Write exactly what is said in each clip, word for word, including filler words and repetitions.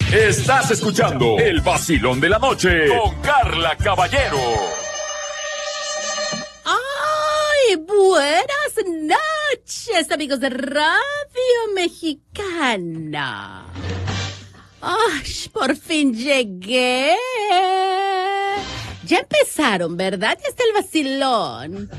Estás escuchando el vacilón de la noche con Carla Caballero. ¡Ay, buenas noches, amigos de Radio Mexicana! ¡Ay, por fin llegué! Ya empezaron, ¿verdad? Ya está el vacilón.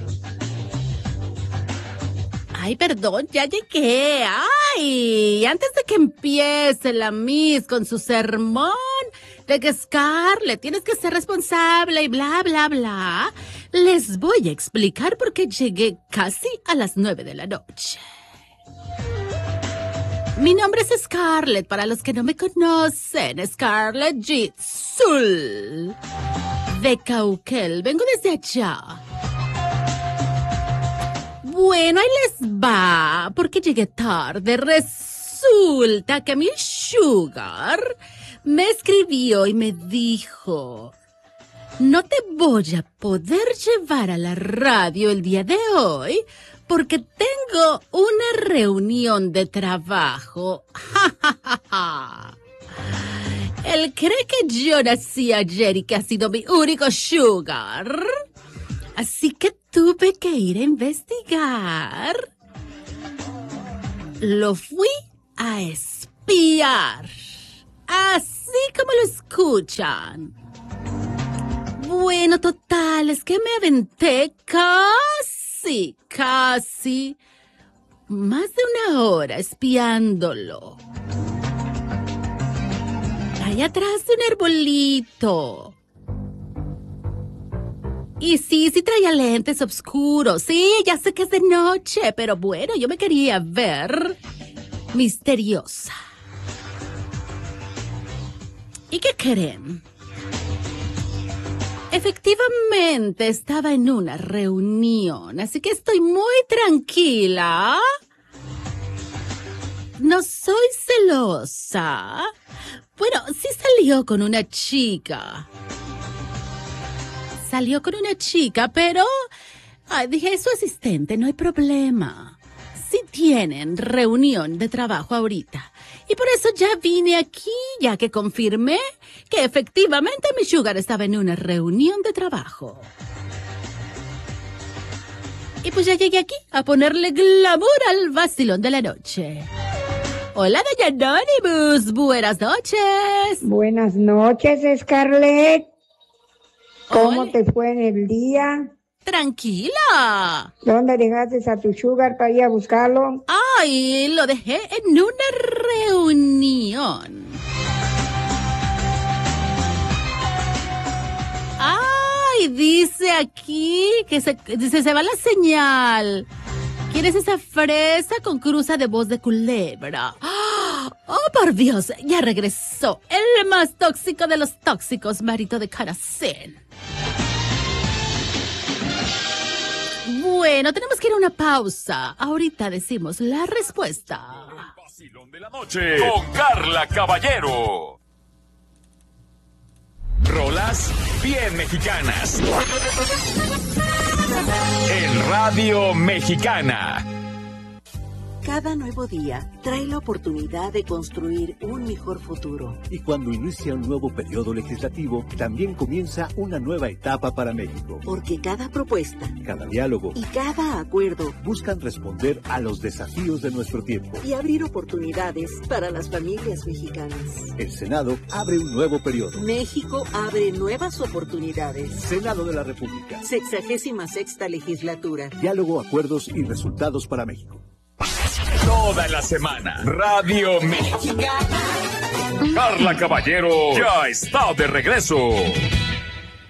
Ay, perdón, ya llegué. Ay, antes de que empiece la Miss con su sermón de que Scarlett, tienes que ser responsable y bla, bla, bla, les voy a explicar por qué llegué casi a las nueve de la noche. Mi nombre es Scarlett, para los que no me conocen, Scarlett Jitsul, de Cauquel, vengo desde allá. Bueno, ahí les va, porque llegué tarde. Resulta que mi sugar me escribió y me dijo: no te voy a poder llevar a la radio el día de hoy porque tengo una reunión de trabajo. Él cree que yo nací ayer y que ha sido mi único sugar. Así que tuve que ir a investigar. Lo fui a espiar. Así como lo escuchan. Bueno, total, es que me aventé casi, casi más de una hora espiándolo. Ahí atrás de un arbolito. Y sí, sí traía lentes oscuros. Sí, ya sé que es de noche, pero bueno, yo me quería ver misteriosa. ¿Y qué creen? Efectivamente, estaba en una reunión, así que estoy muy tranquila. No soy celosa. Bueno, sí salió con una chica. Salió con una chica, pero ay, dije, es su asistente, no hay problema. Sí tienen reunión de trabajo ahorita. Y por eso ya vine aquí, ya que confirmé que efectivamente mi sugar estaba en una reunión de trabajo. Y pues ya llegué aquí a ponerle glamour al vacilón de la noche. Hola, doña Anonymous, buenas noches. Buenas noches, Scarlett. ¿Cómo Hola. te fue en el día? Tranquila. ¿Dónde dejaste a tu sugar para ir a buscarlo? Ay, lo dejé en una reunión. Ay, dice aquí que se, dice, se va la señal. ¿Quieres esa fresa con cruza de voz de culebra? Oh, por Dios, ya regresó el más tóxico de los tóxicos, Marito de Caracén. Bueno, tenemos que ir a una pausa. Ahorita decimos la respuesta. El vacilón de la noche con Carla Caballero. Rolas bien mexicanas. En Radio Mexicana. Cada nuevo día trae la oportunidad de construir un mejor futuro. Y cuando inicia un nuevo periodo legislativo, también comienza una nueva etapa para México. Porque cada propuesta, cada diálogo y cada acuerdo buscan responder a los desafíos de nuestro tiempo y abrir oportunidades para las familias mexicanas. El Senado abre un nuevo periodo. México abre nuevas oportunidades. Senado de la República. Sexagésima sexta legislatura. Diálogo, acuerdos y resultados para México. Toda la semana, Radio Mexicana. Carla Caballero ya está de regreso.